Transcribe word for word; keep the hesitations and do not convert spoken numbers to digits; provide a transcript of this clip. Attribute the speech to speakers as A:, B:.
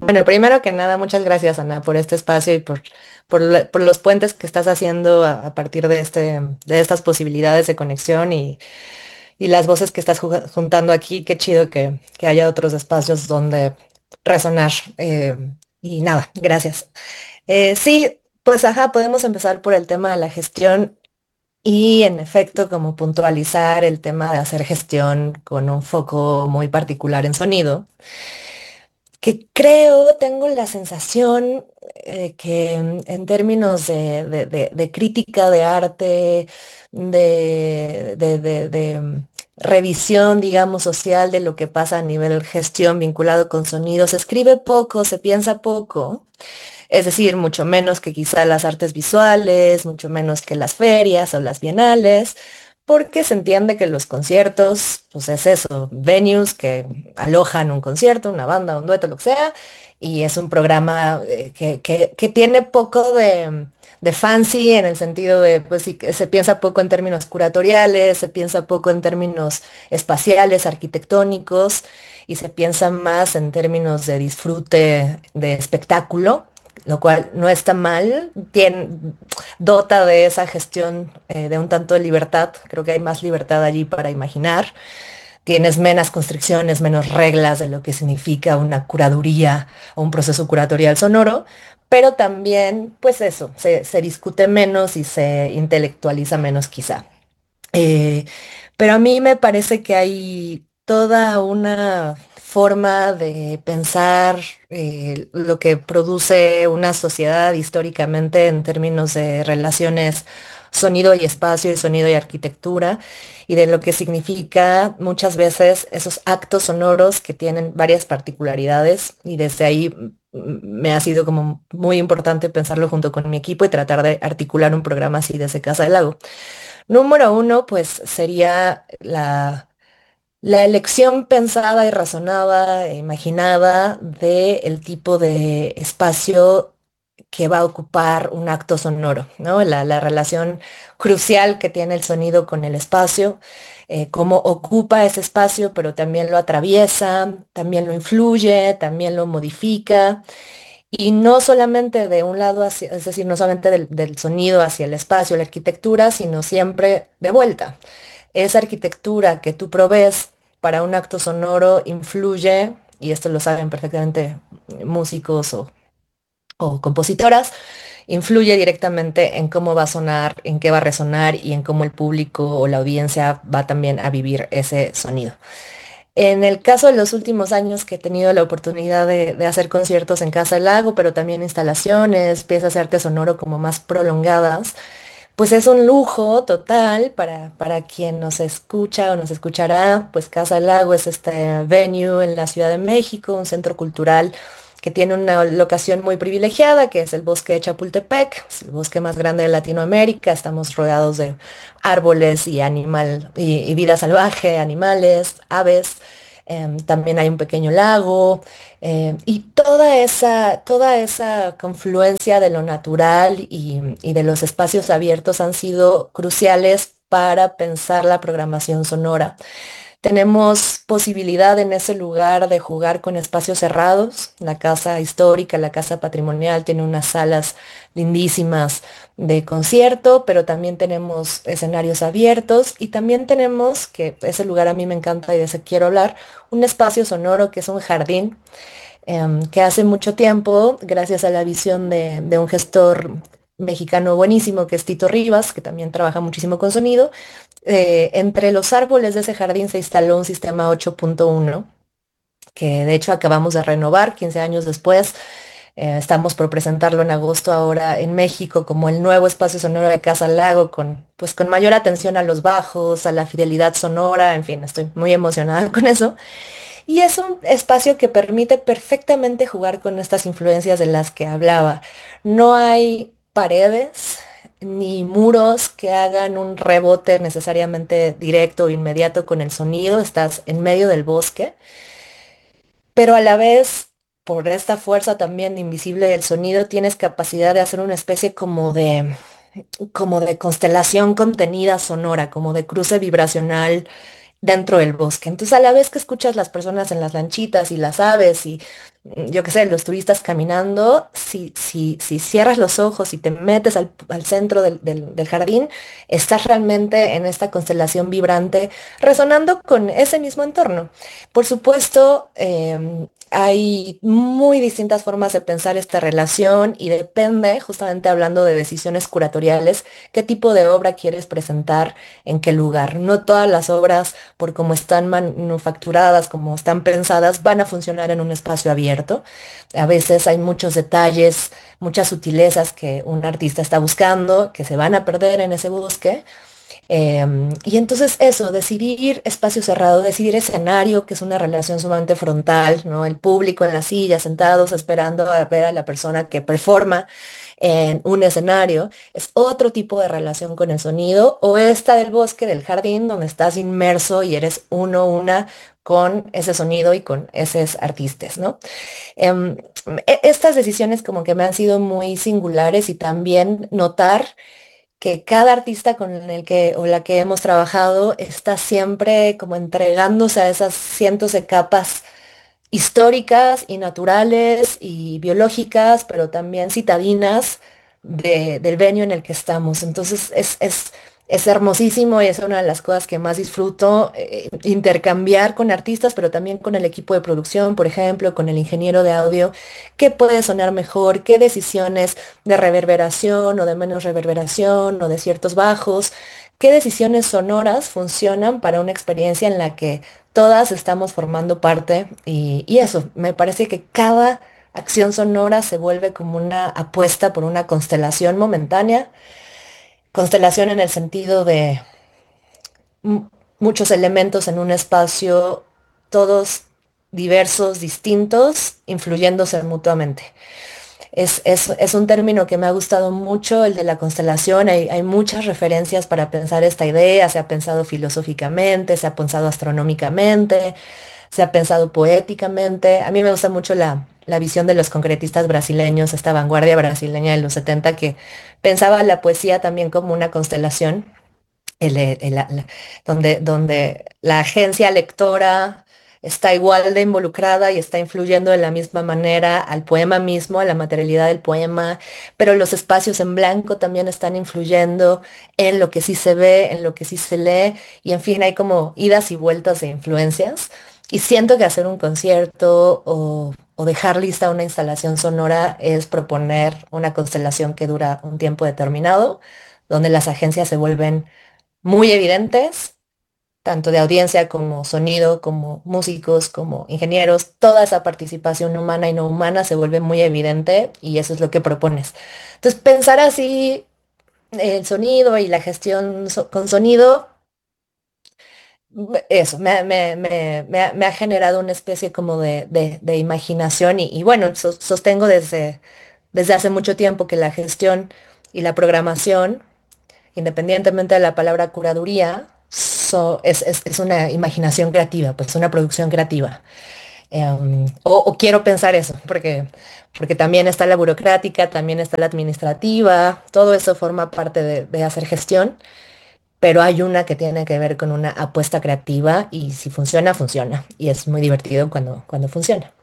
A: Bueno, primero que nada, muchas gracias, Ana, por este espacio y por, por, la- por los puentes que estás haciendo a, a partir de, este, de estas posibilidades de conexión y, y las voces que estás juga- juntando aquí. Qué chido que, que haya otros espacios donde resonar. Eh, y nada, gracias. Eh, sí, pues ajá, podemos empezar por el tema de la gestión y en efecto, como puntualizar el tema de hacer gestión con un foco muy particular en sonido, que creo, tengo la sensación eh, que mm, en términos de, de- de- de crítica de arte, de, de- de- de, mm, revisión, digamos, social de lo que pasa a nivel gestión vinculado con sonido, se escribe poco, se piensa poco. Es decir, mucho menos que quizá las artes visuales, mucho menos que las ferias o las bienales, porque se entiende que los conciertos, pues es eso, venues que alojan un concierto, una banda, un dueto, lo que sea, y es un programa eh, que, que- que tiene poco de, de fancy en el sentido de, pues sí, que se piensa poco en términos curatoriales, se piensa poco en términos espaciales, arquitectónicos, y se piensa más en términos de disfrute, de espectáculo, lo cual no está mal, tiene, dota de esa gestión eh, de un tanto de libertad, creo que hay más libertad allí para imaginar, tienes menos constricciones, menos reglas de lo que significa una curaduría o un proceso curatorial sonoro, pero también, pues eso, se, se discute menos y se intelectualiza menos quizá. Eh, pero a mí me parece que hay toda una forma de pensar eh, lo que produce una sociedad históricamente en términos de relaciones sonido y espacio y sonido y arquitectura y de lo que significa muchas veces esos actos sonoros que tienen varias particularidades y desde ahí mm, me ha sido como muy importante pensarlo junto con mi equipo y tratar de articular un programa así desde Casa del Lago. Número uno, pues sería la, la elección pensada y razonada e imaginada del tipo de espacio que va a ocupar un acto sonoro, ¿no? La, la relación crucial que tiene el sonido con el espacio, eh, cómo ocupa ese espacio, pero también lo atraviesa, también lo influye, también lo modifica. Y no solamente de un lado hacia, es decir, no solamente del, del sonido hacia el espacio, la arquitectura, sino siempre de vuelta. Esa arquitectura que tú provees para un acto sonoro influye, y esto lo saben perfectamente músicos o, o compositoras, influye directamente en cómo va a sonar, en qué va a resonar y en cómo el público o la audiencia va también a vivir ese sonido. En el caso de los últimos años que he tenido la oportunidad de, de hacer conciertos en Casa del Lago, pero también instalaciones, piezas de arte sonoro como más prolongadas, pues es un lujo total para, para quien nos escucha o nos escuchará. Pues Casa del Lago es este venue en la Ciudad de México, un centro cultural que tiene una locación muy privilegiada, que es el bosque de Chapultepec, es el bosque más grande de Latinoamérica. Estamos rodeados de árboles y animal y, y vida salvaje, animales, aves. Em, también hay un pequeño lago eh, y toda esa, toda esa confluencia de lo natural y, y de los espacios abiertos han sido cruciales para pensar la programación sonora. Tenemos posibilidad en ese lugar de jugar con espacios cerrados. La casa histórica, la casa patrimonial tiene unas salas lindísimas de concierto, pero también tenemos escenarios abiertos y también tenemos, que ese lugar a mí me encanta y de ese quiero hablar, un espacio sonoro que es un jardín em, que hace mucho tiempo, gracias a la visión de, de un gestor mexicano buenísimo que es Tito Rivas, que también trabaja muchísimo con sonido, eh, entre los árboles de ese jardín se instaló un sistema ocho punto uno, que de hecho acabamos de renovar quince años después. Eh, estamos por presentarlo en agosto ahora en México como el nuevo espacio sonoro de Casa Lago, con, pues, con mayor atención a los bajos, a la fidelidad sonora, en fin, estoy muy emocionada con eso. Y es un espacio que permite perfectamente jugar con estas influencias de las que hablaba. No hay paredes ni muros que hagan un rebote necesariamente directo o inmediato con el sonido. Estás en medio del bosque, pero a la vez, por esta fuerza también invisible del sonido, tienes capacidad de hacer una especie como de, como de constelación contenida sonora, como de cruce vibracional dentro del bosque. Entonces, a la vez que escuchas las personas en las lanchitas y las aves y yo qué sé, los turistas caminando, si, si, si cierras los ojos y te metes al, al centro del, del- del jardín, estás realmente en esta constelación vibrante, resonando con ese mismo entorno. Por supuesto, em, hay muy distintas formas de pensar esta relación y depende, justamente hablando de decisiones curatoriales, qué tipo de obra quieres presentar, en qué lugar. No todas las obras, por cómo están manufacturadas, como están pensadas, van a funcionar en un espacio abierto. A veces hay muchos detalles, muchas sutilezas que un artista está buscando, que se van a perder en ese bosque. Em, y entonces eso, decidir espacio cerrado, decidir escenario, que es una relación sumamente frontal, ¿no? El público en la silla, sentados esperando a ver a la persona que performa en un escenario, es otro tipo de relación con el sonido, o esta del bosque, del jardín, donde estás inmerso y eres uno, una con ese sonido y con esos artistas, ¿no? Em, e- Estas decisiones como que me han sido muy singulares y también notar que cada artista con el que o la que hemos trabajado está siempre como entregándose a esas cientos de capas históricas y naturales y biológicas, pero también citadinas de- del venio en el que estamos. Entonces es, es, es hermosísimo y es una de las cosas que más disfruto, eh, intercambiar con artistas, pero también con el equipo de producción, por ejemplo, con el ingeniero de audio, qué puede sonar mejor, qué decisiones de reverberación o de menos reverberación o de ciertos bajos. ¿Qué decisiones sonoras funcionan para una experiencia en la que todas estamos formando parte y, y eso, me parece que cada acción sonora se vuelve como una apuesta por una constelación momentánea, constelación en el sentido de mu- muchos elementos en un espacio, todos diversos, distintos, influyéndose mutuamente. Es, es- es un término que me ha gustado mucho, el de la constelación. Hay, hay muchas referencias para pensar esta idea. Se ha pensado filosóficamente, se ha pensado astronómicamente, se ha pensado poéticamente. A mí me gusta mucho la, la visión de los concretistas brasileños, esta vanguardia brasileña de los setenta que pensaba la poesía también como una constelación el- el- la- la- donde, donde la agencia lectora está igual de involucrada y está influyendo de la misma manera al poema mismo, a la materialidad del poema, pero los espacios en blanco también están influyendo en lo que sí se ve, en lo que sí se lee, y en fin, hay como idas y vueltas de influencias. Y siento que hacer un concierto o, o dejar lista una instalación sonora es proponer una constelación que dura un tiempo determinado, donde las agencias se vuelven muy evidentes, tanto de audiencia como sonido, como músicos, como ingenieros, toda esa participación humana y no humana se vuelve muy evidente y eso es lo que propones. Entonces, pensar así el sonido y la gestión so- con sonido, eso, me, me- me- me ha, me ha generado una especie como de, de- de imaginación y, y bueno, so- sostengo desde, desde hace mucho tiempo que la gestión y la programación independientemente de la palabra curaduría, so- es, es- es una imaginación creativa, pues una producción creativa. Em, o, o quiero pensar eso, porque, porque también está la burocrática, también está la administrativa, todo eso forma parte de, de hacer gestión, pero hay una que tiene que ver con una apuesta creativa y si funciona, funciona. Y es muy divertido cuando, cuando funciona.